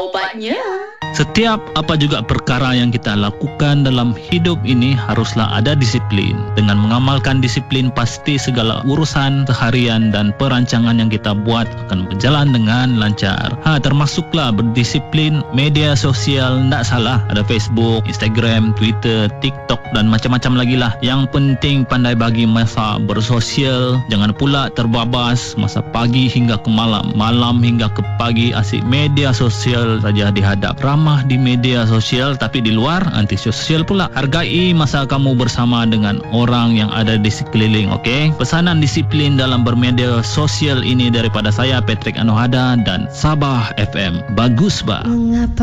obatnya. Setiap apa juga perkara yang kita lakukan dalam hidup ini haruslah ada disiplin. Dengan mengamalkan disiplin, pasti segala urusan seharian dan perancangan yang kita buat akan berjalan dengan lancar. Termasuklah berdisiplin media sosial, tidak salah. Ada Facebook, Instagram, Twitter, TikTok dan macam-macam lagi lah. Yang penting pandai bagi masa bersosial. Jangan pula terbabas masa pagi hingga ke malam, malam hingga ke pagi asyik media sosial saja dihadap. Ramah di media sosial tapi di luar antisosial pula. Hargai masa kamu bersama dengan orang yang ada di sekeliling, okey? Pesanan disiplin dalam bermedia sosial ini daripada saya, Patrick Anohada dan Sabah FM. Bagus, bah. Mengapa